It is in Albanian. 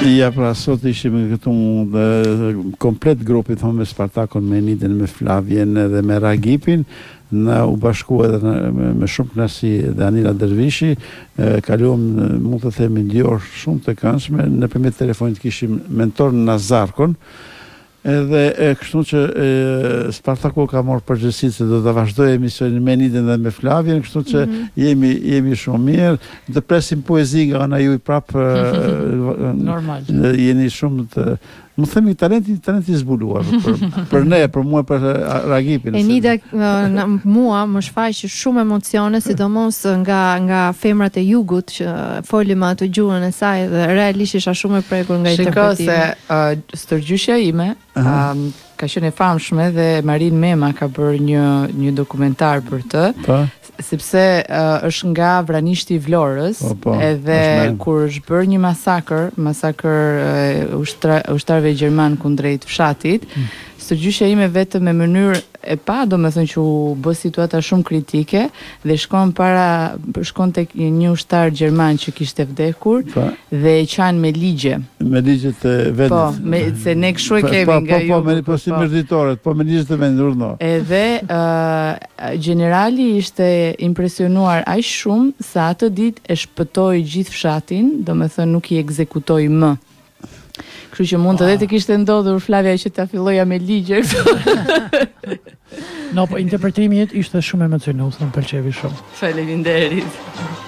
Ja, pra, sot ishim këtu komplet grupi, thonë me Spartakun, me Eniden, me Flavien dhe me Ragipin, na u bashkua edhe me shumë knasi Danila Dervishi, kaluam, mund të themi, 2 orë shumë të këndshme, nëpërmjet telefonit kishim mentor Nazarkon, edhe kështu që Spartaku ka marrë përgjegjësitë se do ta vazhdoj emisionin me Eniden dhe me Flavien, kështu që jemi shumë mirë. Të presim poezi nga ana juaj prapë. Normal. Jeni shumë të më themi talenti zbuluar për ne, për mua, për Ragipin. Enida mua më shfaq shumë emocione, sidomos nga femrat e jugut që folim atë gjuhën e saj dhe realisht isha shumë e prekur nga interpretimi. Shiko se stërgjyshja ime ka qenë e famshme dhe Marin Mema ka bërë një dokumentar për të. Sepse është nga Vranishti i Vlorës, edhe kur është bërë një masakër ushtarëve gjerman kundrejt fshatit, stërgjyshja ime vetëm me mënyrë e pa, do me thënë që u bë situata shumë kritike dhe shkon tek një ushtar gjerman që kishte vdekur dhe e qanë me ligje. Me ligjet e vendit. Po, se ne kështu e kemi nga ju. Po si mërditoret, po me ligjet e vendit, urdhno. Edhe generali ishte impresionuar aq shumë sa atë ditë e shpëtoi gjithë fshatin, do me thënë nuk i ekzekutoi më. Kështu që mund të kishte ndodhur Flavia që ta filloja me ligje. No, po interpretimi ishte shumë emocionues, më pëlqevi shumë. Faleminderit.